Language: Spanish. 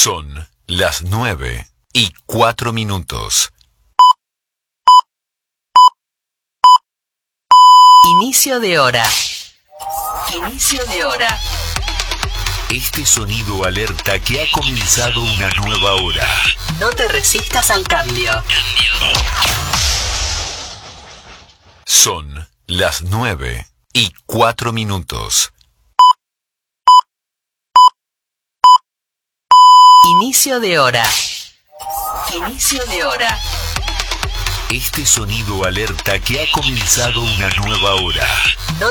Son las 9:04. Inicio de hora. Inicio de hora. Este sonido alerta que ha comenzado una nueva hora. No te resistas al cambio. Son las 9:04. Inicio de hora. Inicio de hora. Este sonido alerta que ha comenzado una nueva hora. No